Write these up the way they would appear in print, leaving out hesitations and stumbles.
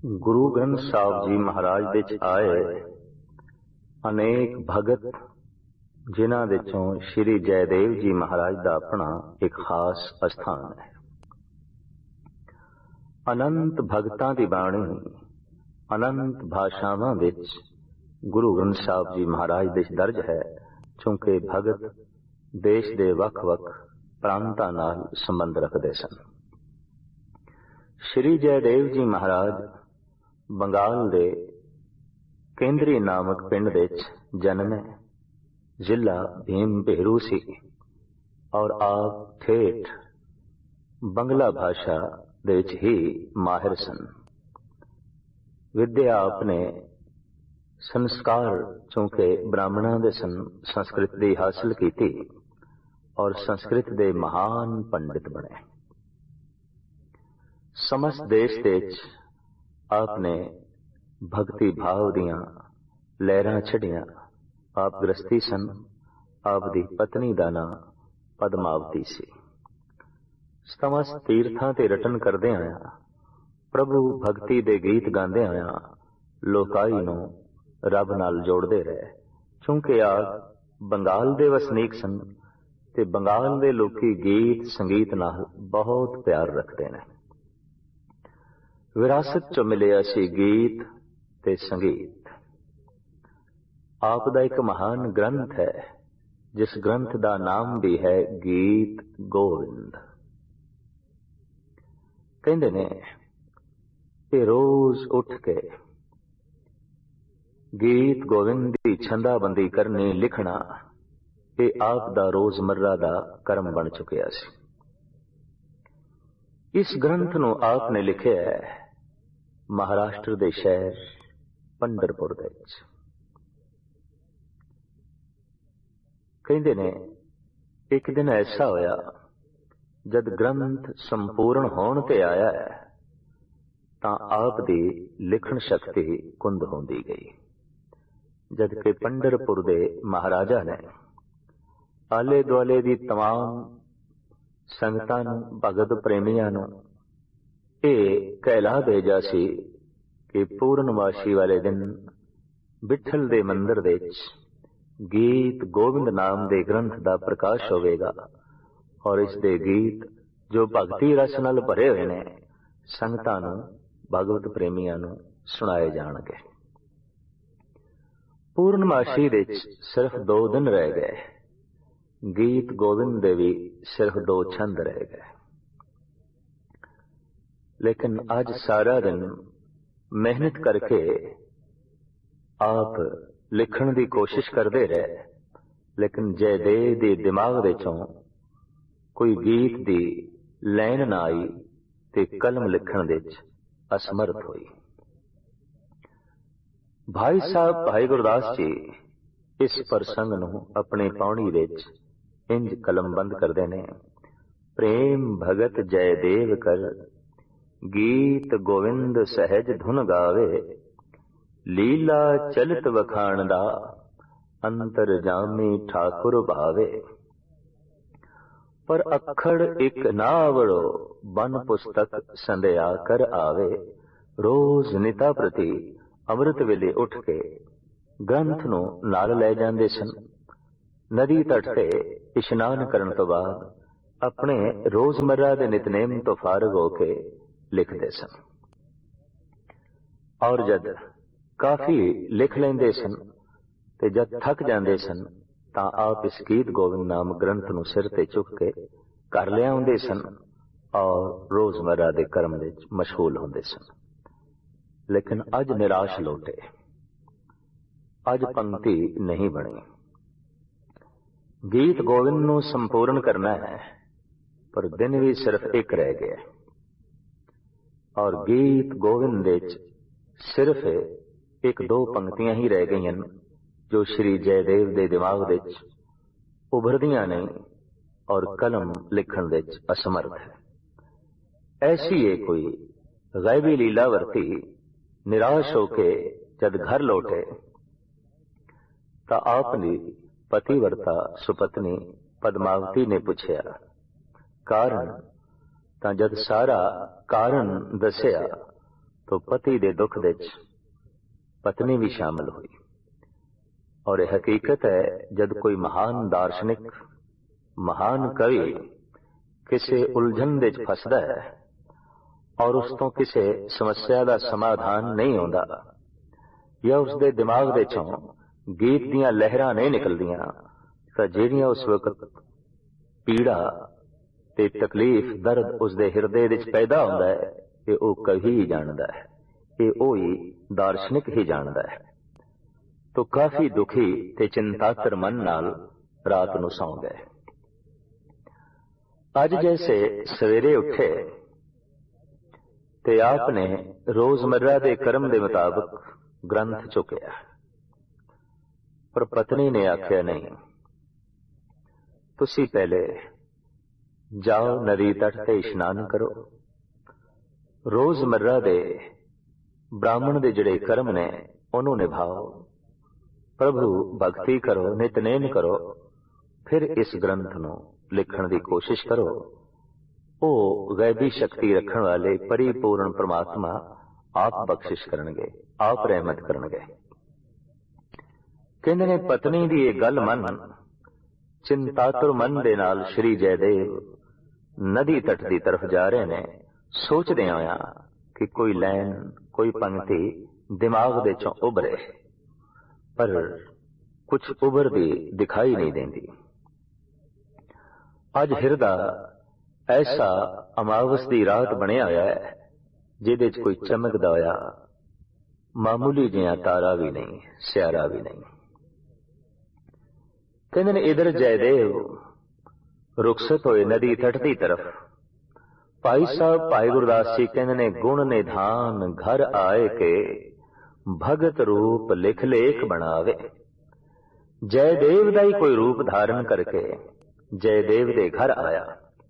ਗੁਰੂ ਗ੍ਰੰਥ ਸਾਹਿਬ ਜੀ ਮਹਾਰਾਜ ਦੇ ਚ ਆਏ ਅਨੇਕ ਭਗਤ, ਜਿਨ੍ਹਾਂ ਵਿੱਚੋਂ ਸ਼੍ਰੀ ਜੈਦੇਵ ਜੀ ਮਹਾਰਾਜ ਦਾ ਆਪਣਾ ਇੱਕ ਖਾਸ ਅਸਥਾਨ ਹੈ। ਅਨੰਤ ਭਗਤਾਂ ਦੀ ਬਾਣੀ ਅਨੰਤ ਭਾਸ਼ਾਵਾਂ ਵਿੱਚ ਗੁਰੂ ਗ੍ਰੰਥ ਸਾਹਿਬ ਜੀ ਮਹਾਰਾਜ ਦੇ ਦਰਜ ਹੈ, ਕਿਉਂਕਿ ਭਗਤ ਦੇਸ਼ ਦੇ ਵੱਖ-ਵੱਖ ਪ੍ਰਾਂਤਾਂ ਨਾਲ ਸੰਬੰਧ ਰੱਖਦੇ ਸਨ। ਸ਼੍ਰੀ ਜੈਦੇਵ ਜੀ ਮਹਾਰਾਜ ਬੰਗਾਲ ਦੇ ਕੇਂਦਰੀ ਨਾਮਕ ਪਿੰਡ ਵਿੱਚ ਜਨਮੇ। ਜ਼ਿਲ੍ਹਾ ਭੀਮ ਭੇਰੂ ਸੀ ਔਰ ਆਪ ਠੇਠ ਬੰਗਲਾ ਭਾਸ਼ਾ ਦੇ ਵਿੱਚ ਹੀ ਮਾਹਿਰ ਸਨ। ਵਿਦਿਆ ਆਪਨੇ ਸੰਸਕਾਰ ਚੂੰਕਿ ਬ੍ਰਾਹਮਣਾਂ ਦੇ ਸੰਸਕ੍ਰਿਤ ਦੀ ਹਾਸਲ ਕੀਤੀ ਔਰ ਸੰਸਕ੍ਰਿਤ ਦੇ ਮਹਾਨ ਪੰਡਿਤ ਬਣੇ। ਸਮਸਤ ਦੇਸ਼ ਦੇ ਵਿੱਚ ਆਪਨੇ ਭਗਤੀ ਭਾਵ ਦੀਆਂ ਲਹਿਰਾਂ ਛੱਡੀਆਂ। ਆਪ ਗ੍ਰਸਤੀ ਸਨ। ਆਪ ਦੀ ਪਤਨੀ ਦਾ ਨਾਂ ਪਦਮਾਵਤੀ ਸੀ। ਸਮਸਤ ਤੀਰਥਾਂ ਤੇ ਰਟਨ ਕਰਦੇ ਆਇਆ, ਪ੍ਰਭੂ ਭਗਤੀ ਦੇ ਗੀਤ ਗਾਉਂਦੇ ਆਇਆ ਲੋਕਾਈ ਨੂੰ ਰੱਬ ਨਾਲ ਜੋੜਦੇ ਰਹੇ। ਕਿਉਂਕਿ ਆਪ ਬੰਗਾਲ ਦੇ ਵਸਨੀਕ ਸਨ ਤੇ ਬੰਗਾਲ ਦੇ ਲੋਕੀ ਗੀਤ ਸੰਗੀਤ ਨਾਲ ਬਹੁਤ ਪਿਆਰ ਰੱਖਦੇ ਨੇ। ਵਿਰਾਸਤ ਚੋਂ ਮਿਲਿਆ ਸੀ ਗੀਤ ਤੇ ਸੰਗੀਤ। ਆਪ ਦਾ ਇੱਕ ਮਹਾਨ ਗ੍ਰੰਥ ਹੈ, ਜਿਸ ਗ੍ਰੰਥ ਦਾ ਨਾਮ ਵੀ ਹੈ ਗੀਤ ਗੋਵਿੰਦ। ਕਹਿੰਦੇ ਨੇ ਕਿ ਰੋਜ਼ ਉੱਠ ਕੇ ਗੀਤ ਗੋਵਿੰਦ ਦੀ ਛੰਦਾਬੰਦੀ ਕਰਨੀ, ਲਿਖਣਾ, ਇਹ ਆਪ ਦਾ ਰੋਜ਼ਮर्रा ਦਾ ਕਰਮ ਬਣ ਚੁੱਕਿਆ ਸੀ। ਇਸ ਗ੍ਰੰਥ ਨੂੰ ਆਪ ਨੇ ਲਿਖਿਆ ਹੈ ਮਹਾਰਾਸ਼ਟਰ ਦੇ ਸ਼ਹਿਰ ਪੰਢਰਪੁਰ ਦੇ ਵਿੱਚ। ਕਹਿੰਦੇ ਨੇ ਇੱਕ ਦਿਨ ਐਸਾ ਹੋਇਆ, ਜਦ ਗ੍ਰੰਥ ਸੰਪੂਰਨ ਹੋਣ ਤੇ ਆਇਆ ਹੈ ਤਾਂ ਆਪ ਦੀ ਲਿਖਣ ਸ਼ਕਤੀ ਕੁੰਦ ਹੁੰਦੀ ਗਈ। ਜਦ ਕਿ ਪੰਢਰਪੁਰ ਦੇ ਮਹਾਰਾਜਾ ਨੇ ਆਲੇ ਦੁਆਲੇ ਦੀ ਤਮਾਮ ਸੰਗਤਾਂ ਨੂੰ, ਭਗਤ ਪ੍ਰੇਮੀਆਂ ਨੂੰ ਇਹ ਕਹਿਲਾ ਭੇਜਾ ਸੀ ਕਿ ਪੂਰਨਮਾਸ਼ੀ ਵਾਲੇ ਦਿਨ ਬਿਠਲ ਦੇ ਮੰਦਰ ਵਿੱਚ ਗੀਤ ਗੋਬਿੰਦ ਨਾਮ ਦੇ ਗ੍ਰੰਥ ਦਾ ਪ੍ਰਕਾਸ਼ ਹੋਵੇਗਾ ਔਰ ਇਸ ਦੇ ਗੀਤ ਜੋ ਭਗਤੀ ਰਸ ਨਾਲ ਭਰੇ ਹੋਏ ਨੇ ਸੰਗਤਾਂ ਨੂੰ, ਭਗਵਤ ਪ੍ਰੇਮੀਆਂ ਨੂੰ ਸੁਣਾਏ ਜਾਣਗੇ। ਪੂਰਨਮਾਸ਼ੀ ਵਿੱਚ ਸਿਰਫ 2 ਦਿਨ ਰਹਿ ਗਏ। ਗੀਤ ਗੋਬਿੰਦ ਦੇ ਵੀ ਸਿਰਫ 2 ਛੰਦ ਰਹਿ ਗਏ। ਲੇਕਿਨ ਅੱਜ ਸਾਰਾ ਦਿਨ ਮਿਹਨਤ ਕਰਕੇ ਆਪ ਲਿਖਣ ਦੀ ਕੋਸ਼ਿਸ਼ ਕਰਦੇ ਰਹੇ, ਲੇਕਿਨ ਜੈਦੇਵ ਦੇ ਦਿਮਾਗ ਵਿੱਚੋਂ ਕੋਈ ਗੀਤ ਦੀ ਲਾਈਨ ਨਾ ਆਈ ਤੇ ਕਲਮ ਲਿਖਣ ਵਿੱਚ ਅਸਮਰਥ ਹੋਈ। ਭਾਈ ਸਾਹਿਬ ਭਾਈ ਗੁਰਦਾਸ ਜੀ ਇਸ ਪ੍ਰਸੰਗ ਨੂੰ ਆਪਣੀ ਪਾਉਣੀ ਵਿੱਚ ਇੰਜ ਕਲਮਬੰਦ ਕਰਦੇ ਨੇ। ਪ੍ਰੇਮ ਭਗਤ ਜੈਦੇਵ ਕਰ, ਗੀਤ ਗੋਵਿੰਦ ਸਹਿਜ ਧੁਨ ਗਾਵੇ, ਲੀਲਾ ਚਲਿਤ ਵਖਾਣ ਦਾ, ਅੰਤਰ ਜਾਮੀ ਠਾਕੁਰ ਭਾਵੇ। ਪਰ ਅੱਖੜ ਇੱਕ ਨਾ ਆਵੜੋ, ਬਨ ਪੁਸਤਕ ਸੰਧਿਆ ਕਰ ਆਵੇ। ਰੋਜ਼ ਨਿਤਾ ਪ੍ਰਤੀ ਅੰਮ੍ਰਿਤ ਵੇਲੇ ਉੱਠ ਕੇ ਗ੍ਰੰਥ ਨੂੰ ਨਾਲ ਲੈ ਜਾਂਦੇ ਸਨ। ਨਦੀ ਤਟ ਤੇ ਇਸ਼ਨਾਨ ਕਰਨ ਤੋਂ ਬਾਅਦ ਆਪਣੇ ਰੋਜ਼ਮर्रा ਦੇ ਨਿਤਨੇਮ ਤੋਂ ਫਾਰਗ ਹੋ ਕੇ ਲਿਖਦੇ ਸਨ। ਔਰ ਜਦ ਕਾਫੀ ਲਿਖ ਲੈਂਦੇ ਸਨ ਤੇ ਜਦ ਥੱਕ ਜਾਂਦੇ ਸਨ ਤਾਂ ਆਪ ਇਸ ਗੀਤ ਗੋਬਿੰਦ ਨਾਮ ਗ੍ਰੰਥ ਨੂੰ ਸਿਰ ਤੇ ਚੁੱਕ ਕੇ ਘਰ ਲਿਆਉਂਦੇ ਸਨ ਔਰ ਰੋਜ਼ਮर्रा ਦੇ ਕਰਮ ਵਿੱਚ ਮਸ਼ਗੂਲ ਹੁੰਦੇ ਸਨ। ਲੇਕਿਨ ਅੱਜ ਨਿਰਾਸ਼ ਲੋਟੇ। ਅੱਜ ਪੰਕਤੀ ਨਹੀਂ ਬਣੀ। ਗੀਤ ਗੋਬਿੰਦ ਨੂੰ ਸੰਪੂਰਨ ਕਰਨਾ ਹੈ, ਪਰ ਦਿਨ ਵੀ ਸਿਰਫ ਇੱਕ ਰਹਿ ਗਿਆ ਔਰ ਗੀਤ ਗੋਬਿੰਦ ਵਿੱਚ ਸਿਰਫ 1-2 ਪੰਕਤੀਆਂ ਹੀ ਰਹਿ ਗਈਆਂ ਜੋ ਸ਼੍ਰੀ ਜੈਦੇਵ ਦੇ ਦਿਮਾਗ ਵਿੱਚ ਉਭਰਦੀਆਂ ਨਹੀਂ ਔਰ ਕਲਮ ਲਿਖਣ ਵਿੱਚ ਅਸਮਰਥ ਹੈ। ਐਸੀ ਹੈ ਕੋਈ ਗੈਬੀ ਲੀਲਾ ਵਰਤੀ। ਨਿਰਾਸ਼ ਹੋ ਕੇ ਜਦ ਘਰ ਲੌਟੇ ਤਾਂ ਆਪਣੀ ਪਤੀਵਰਤਾ ਸੁਪਤਨੀ ਪਦਮਾਵਤੀ ਨੇ ਪੁੱਛਿਆ ਕਾਰਨ। ਤਾਂ ਜਦ ਸਾਰਾ ਕਾਰਨ ਦੱਸਿਆ तो पति दे दुख दे पत्नी भी शामिल हुई। और यह हकीकत है, जब कोई महान दार्शनिक, महान कवि किसी उलझन दे फसदा है और उस तो किसी समस्या का समाधान नहीं आउंदा, या उसके दिमाग दे चों गीत दियां लहरां नहीं निकलदियां, तां जिहड़ियां उस वक्त पीड़ा ते तकलीफ दर्द उसके हिरदे विच पैदा होंदा है, ये वो कवि ही जानदा है, ये वो ही दार्शनिक ही जानदा है। तो काफी दुखी ते चिंतातर मन नाल रात नूं सौ गए। अज जैसे सवेरे उठे ते आपने रोजमर्रा दे कर्म दे मुताबिक ग्रंथ चुकिया, पर पत्नी ने आख्या नहीं, तुसी पहले जाओ नदी तट ते इशनान करो, रोजमर्रा दे ब्राह्मण दे जिहड़े कर्म ने उन्हों निभाओ, प्रभु भक्ति करो, नितनेम करो, फिर इस ग्रंथ नूं लिखण दी कोशिश करो। ओ गैबी शक्ति रखण वाले परिपूर्ण परमात्मा आप बख्शिश करनगे, आप रहमत करनगे। कहंदे ने पत्नी दी ये गल मन चिंतातुर मन दे नाल श्री जयदेव नदी तट की तरफ जा रहे ने, सोचदे होया कि कोई लैन, कोई पंक्ति दिमाग दे चों उभरे, पर कुछ उभरदी दिखाई नहीं देंदी। अज हिरदा ऐसा अमावस की रात बनिया होया है, जिहदे च कोई चमकदा होया मामूली जिहा तारा भी नहीं, सियारा भी नहीं। कहंदे ने इधर जयदेव रुखसत होए नदी तट की तरफ। भाई साहब भाई गुरदास जी कहंदे ने गुण निधान घर आए के भगत रूप लिख लेख बनावे। जयदेव का ही कोई रूप धारण करके जयदेव दे घर आया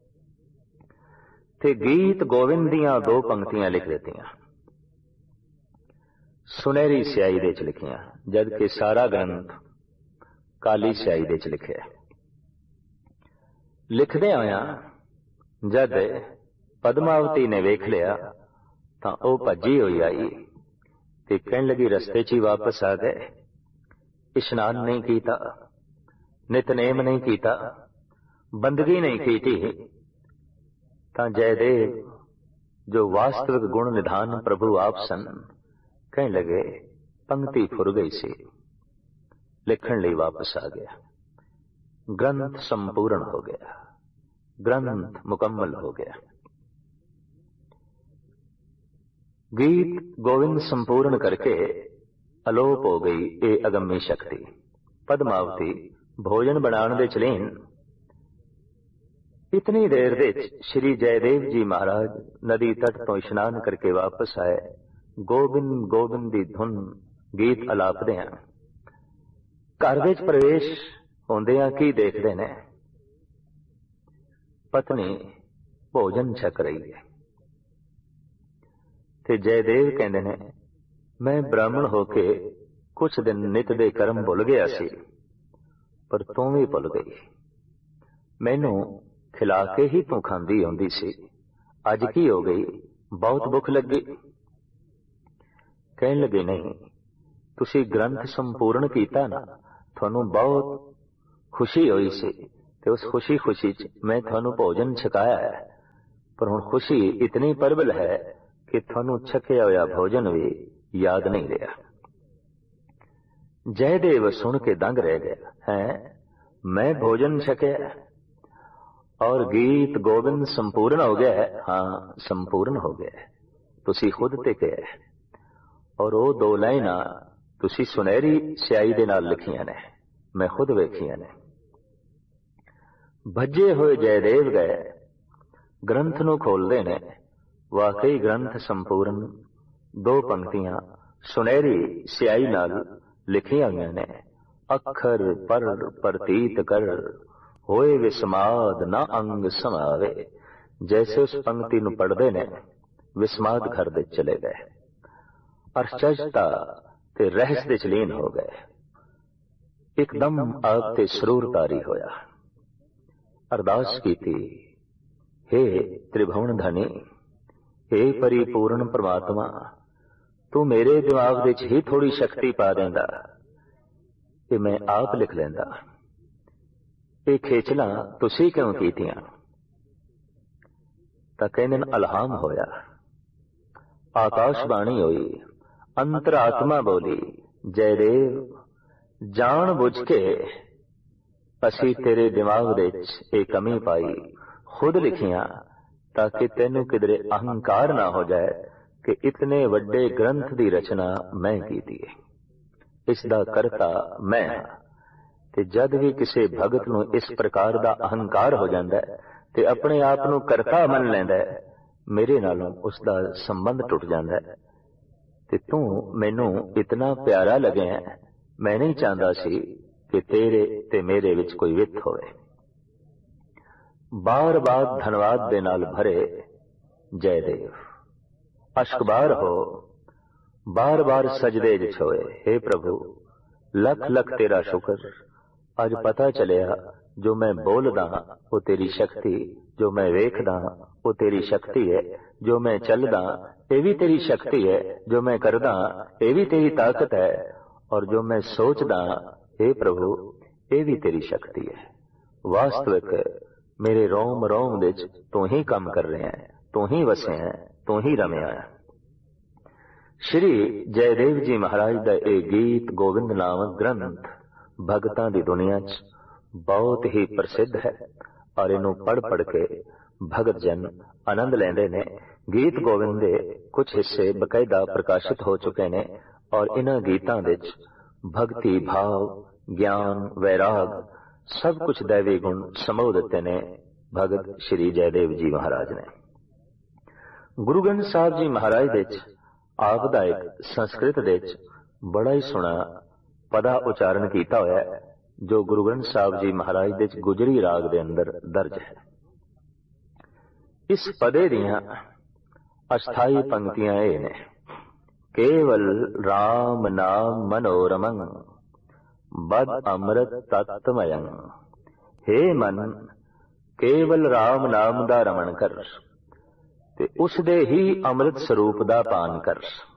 ते गीत गोविंद दियां दो पंक्तियां लिख देतियां, सुनहरी स्याही दे च लिखियां, जबकि सारा ग्रंथ काली स्याही दे च लिखे। लिखदे होया जद पद्मावती ने वेख लिया तां ओ भजी होई आई ते कहन लगी रस्ते च ही वापस आ गए, इशनान नहीं कीता, नितनेम नहीं कीता, बंदगी नहीं कीती, तां जयदेव जो वास्तविक गुण निधान प्रभु आप सन, कहने लगे पंक्ति फुर गई सी, लिखण लई वापस आ गया। ग्रंथ संपूर्ण हो गया, ग्रंथ मुकम्मल हो गया। गीत गोविंद संपूर्ण करके अलोप हो गई ये अगम्य शक्ति। पद्मावती भोजन बनाने दे चलीन। इतनी देर दे श्री जयदेव जी महाराज नदी तट तो इशनान करके वापस आए। गोबिंद गोबिंद दी धुन गीत अलापदे हैं। घर विच प्रवेश होंदियां की देखते ने, पत्नी भोजन छक रही है ते जयदेव कहंदे ने मैं ब्राह्मण होके कुछ दिन नित दे कर्म भुल गया सी, पर तू भी भुल गई। मैनू खिला के ही तू खांदी आउंदी सी, अज की हो गई, बहुत भुख लगी। कहन लगे नहीं, तुसी ग्रंथ संपूर्ण कीता ना, थानू बहुत खुशी हुई सी ते उस खुशी खुशी च मैं थानू भोजन छकाया है, पर हुण खुशी इतनी प्रबल है कि थानू छकिया होया भोजन भी याद नहीं रहा। जयदेव सुन के दंग रह गया है, मैं भोजन छकिया और गीत गोविंद संपूर्ण हो गया है। हाँ, संपूर्ण हो गया है, तुसी खुद ते कहा है। और वो दो लाइना तुसी सुनहरी स्याही दे नाल लिखियां ने, मैं खुद वेखियां ने। भजे हुए जयदेव गए, ग्रंथ नू खोलदे ने, वाकई ग्रंथ संपूर्ण, दो पंक्तियां सुनहरी स्याही नाल लिखियां हुई ने। अखर पर प्रतीत कर होए विस्माद न अंग समावे। जैसे उस पंक्ति नू पढ़दे ने विस्माद घर दे चले गए, अरचजता ते रहस दे लीन हो गए। एकदम आप ते सरूर तारी होया। अरदास की थी, हे त्रिभुवन धनी, हे परिपूर्ण परमात्मा, ਤੂੰ ਮੇਰੇ ਦਿਮਾਗ ਵਿੱਚ ਹੀ ਥੋੜੀ ਸ਼ਕਤੀ ਪਾ ਦਿੰਦਾ ਕਿ ਮੈਂ ਆਪ ਲਿਖ ਲੈਂਦਾ। ਇਹ ਖੇਚਲਾਂ ਤੁਸੀਂ ਕਿਉਂ ਕੀਤੀਆਂ? ਤਾਂ ਕਹਿੰਦੇ ਨੇ ਅਲਹਾਮ ਹੋਇਆ, ਆਕਾਸ਼ਬਾਣੀ ਹੋਈ, ਅੰਤਰਾਤਮਾ ਬੋਲੀ, ਜੈਦੇਵ ਜਾਣ ਬੁੱਝ ਕੇ ਅਸੀਂ ਤੇਰੇ ਦਿਮਾਗ ਵਿੱਚ ਇਹ ਕਮੀ ਪਾਈ, ਖੁਦ ਲਿਖੀਆਂ, ਤਾਂ ਕਿ ਤੈਨੂੰ ਕਿਧਰੇ ਅਹੰਕਾਰ ਨਾ ਹੋ ਜਾਏ ਕਿ ਇਤਨੇ ਵੱਡੇ ਗ੍ਰੰਥ ਦੀ ਰਚਨਾ ਮੈਂ ਕੀਤੀ ਹੈ, ਇਸ ਦਾ ਕਰਤਾ ਮੈਂ ਹਾਂ। ਤੇ ਜਦ ਵੀ ਕਿਸੇ ਭਗਤ ਨੂੰ ਇਸ ਪ੍ਰਕਾਰ ਦਾ ਅਹੰਕਾਰ ਹੋ ਜਾਂਦਾ ਹੈ ਤੇ ਆਪਣੇ ਆਪ ਨੂੰ ਕਰਤਾ ਮੰਨ ਲੈਂਦਾ ਹੈ, ਮੇਰੇ ਨਾਲੋਂ ਉਸ ਦਾ ਸੰਬੰਧ ਟੁੱਟ ਜਾਂਦਾ ਹੈ। ਤੇ ਤੂੰ ਮੈਨੂੰ ਇਤਨਾ ਪਿਆਰਾ ਲੱਗਿਆ, ਮੈਂ ਨਹੀਂ ਚਾਹੁੰਦਾ ਸੀ ਕਿ ਤੇਰੇ ਤੇ ਮੇਰੇ ਵਿੱਚ ਕੋਈ ਵਿੱਥ ਹੋਵੇ। ਬਾਰ ਬਾਰ ਧੰਨਵਾਦ ਦੇ ਨਾਲ ਭਰੇ ਜੈਦੇਵ, ਅਸ਼ਕਬਾਰ ਹੋ, ਬਾਰ ਬਾਰ ਸਜਦੇ ਵਿੱਚ ਹੋਏ, हे ਪ੍ਰਭੂ ਲੱਖ ਲੱਖ ਤੇਰਾ ਸ਼ੁਕਰ, ਅੱਜ ਪਤਾ ਚੱਲਿਆ ਜੋ ਮੈਂ ਬੋਲਦਾ ਉਹ ਤੇਰੀ ਸ਼ਕਤੀ, ਜੋ ਮੈਂ ਵੇਖਦਾ ਉਹ ਤੇਰੀ ਸ਼ਕਤੀ ਹੈ, ਜੋ ਮੈਂ ਚੱਲਦਾ ਇਹ ਵੀ ਤੇਰੀ ਸ਼ਕਤੀ ਹੈ, ਜੋ ਮੈਂ ਕਰਦਾ ਇਹ ਵੀ ਤੇਰੀ ਤਾਕਤ ਹੈ, ਔਰ ਜੋ ਮੈਂ ਸੋਚਦਾ हे ਪ੍ਰਭੂ ਇਹ ਵੀ ਤੇਰੀ ਸ਼ਕਤੀ ਹੈ। ਵਾਸਤਵਿਕ ਮੇਰੇ ਰੋਮ ਰੋਮ ਵਿੱਚ ਤੂੰ ਹੀ ਕੰਮ ਕਰ ਰਿਹਾ ਹੈ, ਤੂੰ ਹੀ ਵਸਿਆ ਹੈ, ਤੂੰ ਹੀ ਰਮਿਆ ਹੈ। ਸ਼੍ਰੀ ਜੈਦੇਵ ਜੀ ਮਹਾਰਾਜ ਦਾ ਇਹ ਗੀਤ ਗੋਬਿੰਦ ਨਾਮਕ ਗ੍ਰੰਥ ਭਗਤਾਂ ਦੀ ਦੁਨੀਆ 'ਚ ਬਹੁਤ ਹੀ ਪ੍ਰਸਿੱਧ ਹੈ, ਔਰ ਇਹਨੂੰ ਪੜ੍ਹ ਪੜ੍ਹ ਕੇ ਭਗਤ ਜਨ ਆਨੰਦ ਲੈਂਦੇ ਨੇ। ਗੀਤ ਗੋਬਿੰਦ ਦੇ ਕੁਝ ਹਿੱਸੇ ਬਕਾਇਦਾ ਪ੍ਰਕਾਸ਼ਿਤ ਹੋ ਚੁੱਕੇ ਨੇ, ਔਰ ਇਹਨਾਂ ਗੀਤਾਂ ਵਿੱਚ ਭਗਤੀ ਭਾਵ, ਗਿਆਨ, ਵੈਰਾਗ ਸਭ ਕੁਝ ਦੈਵੀ ਗੁਣ ਸਮੋ ਦਿੱਤੇ ਨੇ ਭਗਤ ਸ਼੍ਰੀ ਜੈਦੇਵ ਜੀ ਮਹਾਰਾਜ ਨੇ। ਗੁਰੂ ਗ੍ਰੰਥ ਸਾਹਿਬ ਜੀ ਮਹਾਰਾਜ ਵਿੱਚ ਆਪ ਦਾ ਇੱਕ ਸੰਸਕ੍ਰਿਤ ਦੇ ਵਿੱਚ ਬੜਾ ਹੀ ਸੋਹਣਾ ਪਦਾ ਉਚਾਰਨ ਕੀਤਾ ਹੋਇਆ ਹੈ, ਜੋ ਗੁਰੂ ਗ੍ਰੰਥ ਸਾਹਿਬ ਜੀ ਮਹਾਰਾਜ ਦੇ ਗੁਜਰੀ ਰਾਗ ਦੇ ਅੰਦਰ ਦਰਜ ਹੈ। ਇਸ ਪਦੇ ਦੀਆਂ ਅਸਥਾਈ ਪੰਕਤੀਆਂ ਇਹ ਨੇ, ਕੇਵਲ ਰਾਮ ਨਾਮ ਮਨੋਰਮੰ ਬਦ ਅੰਮ੍ਰਿਤ ਤਤਮਯੰ। ਹੇ ਮਨ, ਕੇਵਲ ਰਾਮ ਨਾਮ ਦਾ ਰਮਣ ਕਰ ਤੇ ਉਸ ਦੇ ਹੀ ਅੰਮ੍ਰਿਤ ਸਰੂਪ ਦਾ ਪਾਨ ਕਰ।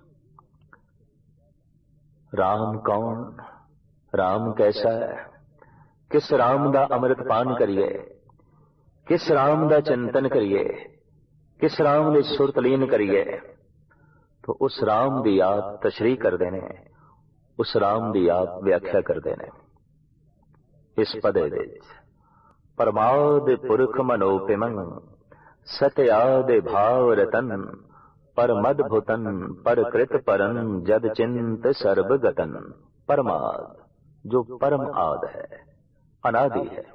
ਰਾਮ ਕੌਣ, ਰਾਮ ਕੈਸਾ ਹੈ, ਕਿਸ ਰਾਮ ਦਾ ਅੰਮ੍ਰਿਤ ਪਾਨ ਕਰੀਏ, ਕਿਸ ਰਾਮ ਦਾ ਚਿੰਤਨ ਕਰੀਏ, ਕਿਸ ਰਾਮ ਵਿੱਚ ਸੁਰਤ ਲੀਨ ਕਰੀਏ, तो उस राम दी आप तशरीह करते ने, उस राम दी आप व्याख्या करते ने। इस पदे विच परमाद पुरख मनोपिमं सत्याद भाव रतन पर मदभुतन पर कृत परन जद चिंत सर्वगतन। परमाद जो परम आद है, अनादि है,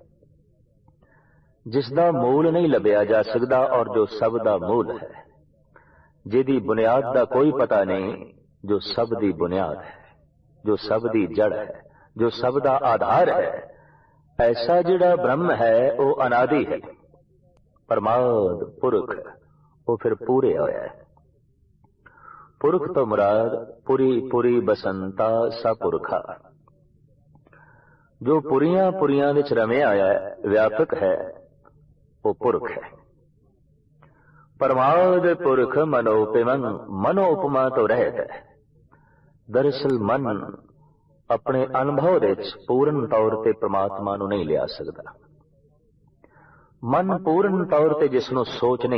जिसदा मूल नहीं लभ्या जा सकता और जो सब दा मूल है, जिहदी बुनियाद दा कोई पता नहीं, जो सब दी बुनियाद है, जो सब दी जड़ है, जो सब दा आधार है, ऐसा जिहड़ा ब्रह्म है वो अनादि है। परमाद पुरख वो फिर पूरे होया है। पुरख तो मुराद पुरी पुरी बसंता सा पुरखा, जो पुरियां पुरियां विच रमे आया है, व्यापक है, वो पुरख है। परमाद पुरख मनोपिमं, मनो उपमा तो रहत है। दरअसल मन अपने अनुभव विच पूर्ण तौर ते परमात्मा नूं नहीं लिया सकता। मन पूर्ण तौर ते जिसनों सोच नहीं